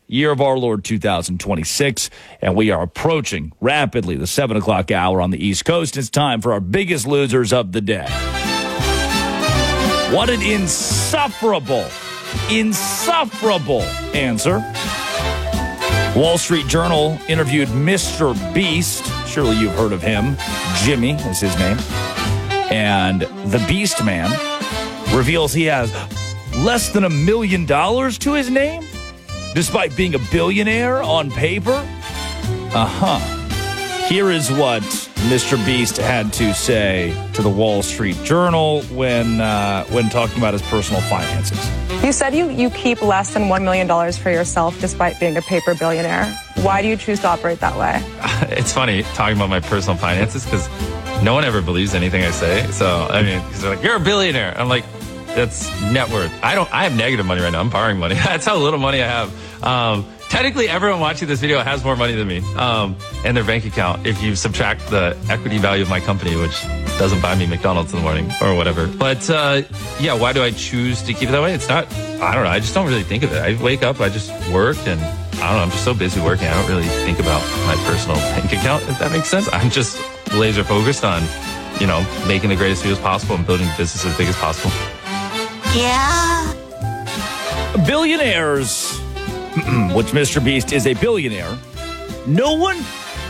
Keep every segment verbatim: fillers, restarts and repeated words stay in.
year of our Lord two thousand twenty-six, and we are approaching rapidly the seven o'clock hour on the East Coast. It's time for our biggest losers of the day. What an insufferable, insufferable answer. Wall Street Journal interviewed Mister Beast. Surely you've heard of him. Jimmy is his name. And the Beast Man reveals he has less than a million dollars to his name, despite being a billionaire on paper. Uh-huh. Here is what Mister Beast had to say to the Wall Street Journal when uh, when talking about his personal finances. You said you, you keep less than one million dollars for yourself despite being a paper billionaire. Why do you choose to operate that way? It's funny talking about my personal finances because no one ever believes anything I say. So, I mean, because they're like, you're a billionaire. I'm like, that's net worth. I don't, I have negative money right now. I'm borrowing money. That's how little money I have. Um, technically, everyone watching this video has more money than me um, in their bank account if you subtract the equity value of my company, which doesn't buy me McDonald's in the morning or whatever. But uh, yeah, why do I choose to keep it that way? It's not, I don't know. I just don't really think of it. I wake up, I just work, and I don't know. I'm just so busy working. I don't really think about my personal bank account, if that makes sense. I'm just laser focused on, you know, making the greatest videos possible and building the business as big as possible. Yeah. Billionaires, which Mister Beast is a billionaire. No one...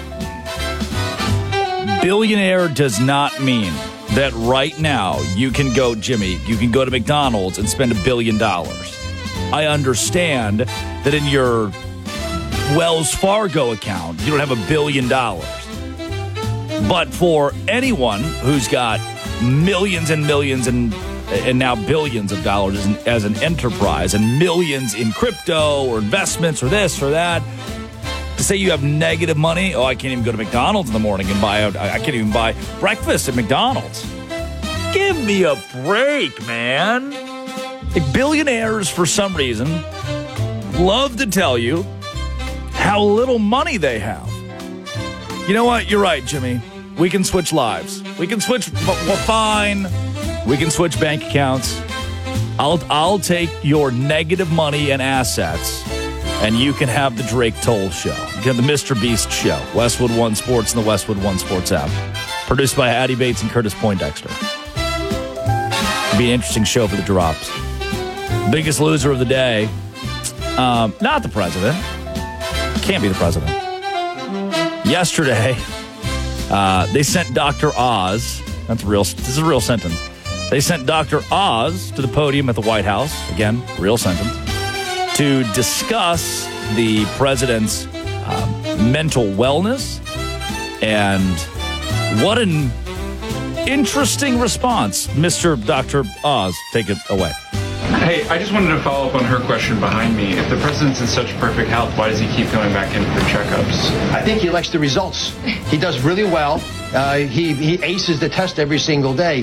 Billionaire does not mean that right now you can go, Jimmy, you can go to McDonald's and spend a billion dollars. I understand that in your Wells Fargo account, you don't have a billion dollars. But for anyone who's got millions and millions and and now billions of dollars as an, as an enterprise and millions in crypto or investments or this or that, to say you have negative money, oh, I can't even go to McDonald's in the morning and buy out, I can't even buy breakfast at McDonald's. Give me a break, man. Like, billionaires, for some reason, love to tell you how little money they have. You know what? You're right, Jimmy. We can switch lives. We can switch, well, fine. We can switch bank accounts. I'll I'll take your negative money and assets, and you can have the Drake Toll Show. You can have the Mister Beast Show. Westwood One Sports and the Westwood One Sports app. Produced by Addie Bates and Curtis Poindexter. It'll be an interesting show for the drops. Biggest loser of the day. Um, not the president. Can't be the president. Yesterday, uh, they sent Doctor Oz. That's real. This is a real sentence. They sent Doctor Oz to the podium at the White House. Again, real sentence. To discuss the president's um, mental wellness. And what an interesting response. Mister Doctor Oz, take it away. Hey, I just wanted to follow up on her question behind me. If the president's in such perfect health, why does he keep going back in for checkups? I think he likes the results. He does really well. Uh, he, he aces the test every single day.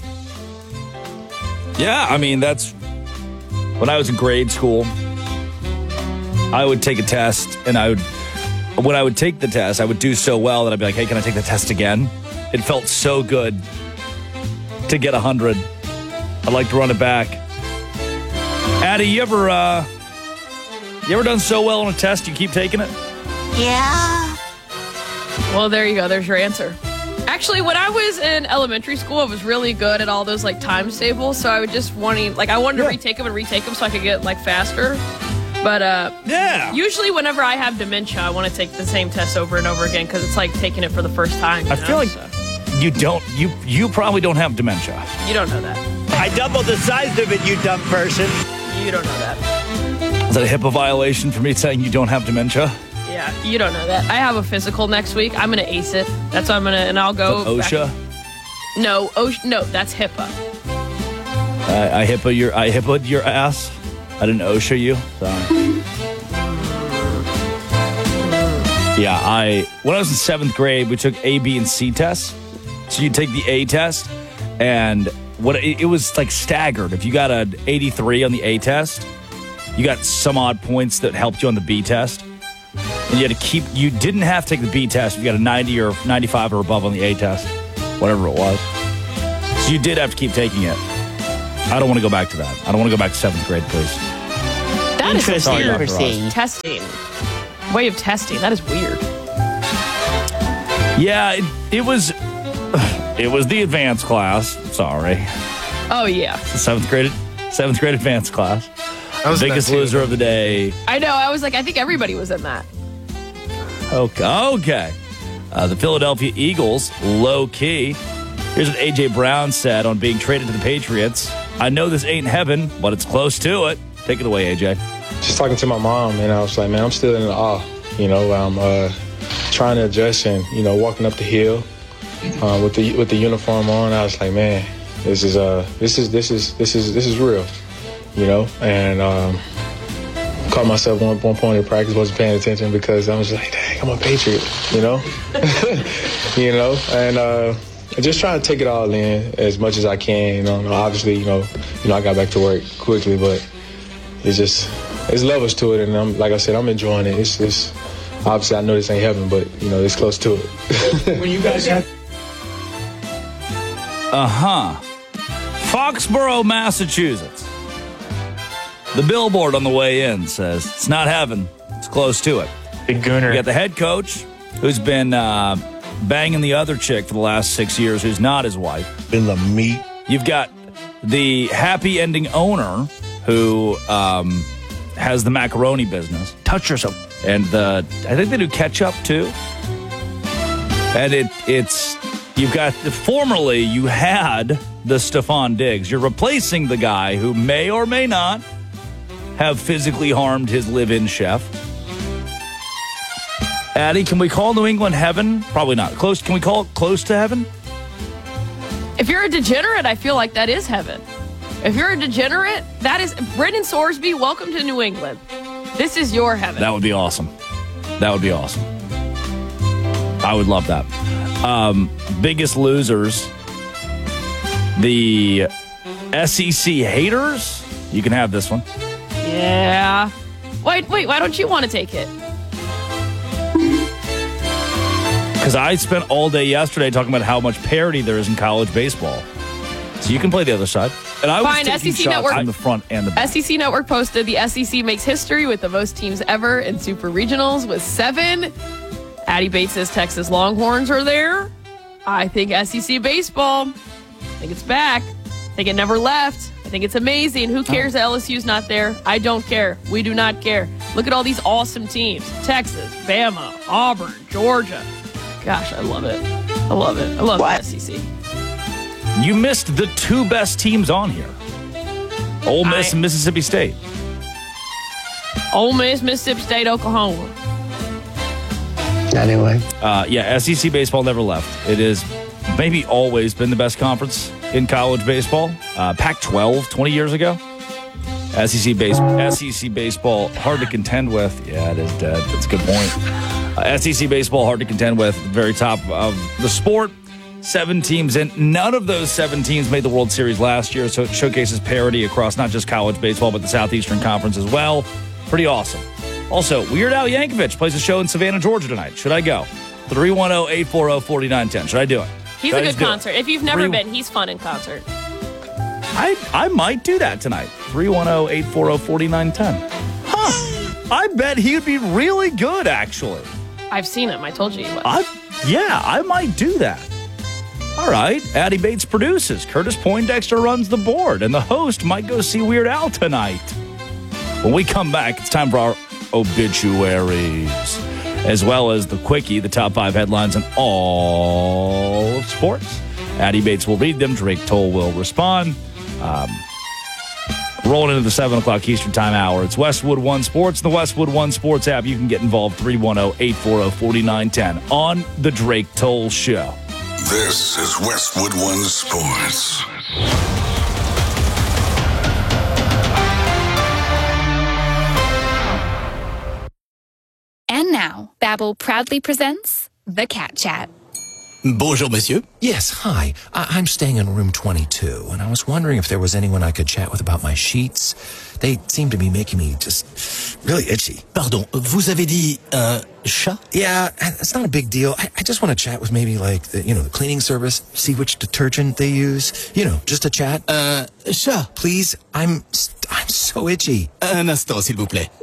Yeah, I mean, that's... When I was in grade school, I would take a test, and I would... When I would take the test, I would do so well that I'd be like, hey, can I take the test again? It felt so good to get one hundred. I'd like to run it back. Addie, you ever, uh, you ever done so well on a test you keep taking it? Yeah. Well, there you go. There's your answer. Actually, when I was in elementary school, I was really good at all those, like, times tables. So I would just wanting, like, I wanted to yeah. retake them and retake them so I could get, like, faster. But uh, yeah. usually whenever I have dementia, I want to take the same test over and over again because it's like taking it for the first time. You I know? feel like so. you don't, you, you probably don't have dementia. You don't know that. I doubled the size of it, you dumb person. You don't know that. Is that a HIPAA violation for me saying you don't have dementia? Yeah, you don't know that. I have a physical next week. I'm going to ace it. That's what I'm going to, and I'll go. OSHA? Back. No, OSHA, no, that's HIPAA. I, I HIPAA your, I HIPAA'd your ass. I didn't OSHA you. Sorry. Yeah, I, when I was in seventh grade, we took A, B, and C tests. So you take the A test, and what it, it was like staggered. If you got an eighty-three on the A test, you got some odd points that helped you on the B test. And you had to keep, you didn't have to take the B test. You got a ninety or ninety-five or above on the A test, whatever it was. So you did have to keep taking it. I don't want to go back to that. I don't want to go back to seventh grade, please. That is Interesting Sorry, per Doctor se. testing. Way of testing. That is weird. Yeah, it, it was it was the advanced class. Sorry. Oh, yeah. The seventh grade seventh grade advanced class. I was in Biggest that too. loser of the day. I know. I was like, I think everybody was in that. Okay. Okay. Uh, the Philadelphia Eagles, low key. Here's what A J Brown said on being traded to the Patriots. I know this ain't heaven, but it's close to it. Take it away, A J. Just talking to my mom, and I was like, man, I'm still in awe. You know, I'm uh, trying to adjust and, you know, walking up the hill uh, with the with the uniform on. I was like, man, this is uh, this is this is this is this is real. You know, and um, caught myself one one point in practice, wasn't paying attention because I was like, dang, I'm a Patriot. You know, you know, and uh, just trying to take it all in as much as I can. You know, obviously, you know, you know, I got back to work quickly, but it's just there's levels to it, and I'm like I said, I'm enjoying it. It's just obviously I know this ain't heaven, but you know, it's close to it. When you guys had Uh huh. Foxborough, Massachusetts. The billboard on the way in says, it's not heaven, it's close to it. Big Gooner. You got the head coach who's been uh, banging the other chick for the last six years who's not his wife. In the meat. You've got the happy ending owner who um, has the macaroni business. Touch yourself. And the, I think they do ketchup too. And it it's, you've got, formerly you had the Stephon Diggs. You're replacing the guy who may or may not have physically harmed his live-in chef. Addie, can we call New England heaven? Probably not. Close. Can we call it close to heaven? If you're a degenerate, I feel like that is heaven. If you're a degenerate, that is Brendan Sorsby. Welcome to New England. This is your heaven. That would be awesome. That would be awesome. I would love that. Um, biggest losers, the S E C haters. You can have this one. Yeah. Wait, wait. Why don't you want to take it? Because I spent all day yesterday talking about how much parity there is in college baseball. So you can play the other side. And I was Fine, taking S E C shots Network. on the front and the back. S E C Network posted the S E C makes history with the most teams ever in Super Regionals with seven. Addie Bates says Texas Longhorns are there. I think S E C baseball. I think it's back. I think it never left. I think it's amazing. Who cares that L S U's not there? I don't care. We do not care. Look at all these awesome teams. Texas, Bama, Auburn, Georgia. Gosh, I love it. I love it. I love the S E C. You missed the two best teams on here. Ole Miss I- and Mississippi State. Ole Miss, Mississippi State, Oklahoma. anyway. Uh, yeah, S E C baseball never left. It is maybe always been the best conference in college baseball. Uh, Pac twelve, twenty years ago. S E C base, S E C baseball, hard to contend with. Yeah, it is dead. That's a good point. Uh, S E C baseball, hard to contend with. Very top of the sport. Seven teams in. None of those seven teams made the World Series last year, so it showcases parity across not just college baseball, but the Southeastern Conference as well. Pretty awesome. Also, Weird Al Yankovic plays a show in Savannah, Georgia tonight. Should I go? three one zero, eight four zero, four nine one zero. Should I do it? He's Should I a just good do it? concert. If you've never Three- been, he's fun in concert. I I might do that tonight. three one zero, eight four zero, four nine one zero. Huh. I bet he would be really good, actually. I've seen him. I told you he was. I, yeah, I might do that. All right. Addie Bates produces. Curtis Poindexter runs the board. And the host might go see Weird Al tonight. When we come back, it's time for our obituaries, as well as the quickie, the top five headlines in all of sports. Addie Bates will read them. Drake Toll will respond. Um, rolling into the seven o'clock Eastern Time hour. It's Westwood One Sports, the Westwood One Sports app. You can get involved. three one zero, eight four zero, four nine one zero on the Drake Toll Show. This is Westwood One Sports. And now, Babbel proudly presents The Cat Chat. Bonjour, monsieur. Yes, hi. I- I'm staying in room twenty-two, and I was wondering if there was anyone I could chat with about my sheets. They seem to be making me just really itchy. Pardon, vous avez dit un chat? Yeah, it's not a big deal. I, I just want to chat with maybe like the, you know, the cleaning service, see which detergent they use. You know, just a chat. Un chat? Please, I'm I'm so itchy. Un instant, s'il vous plaît.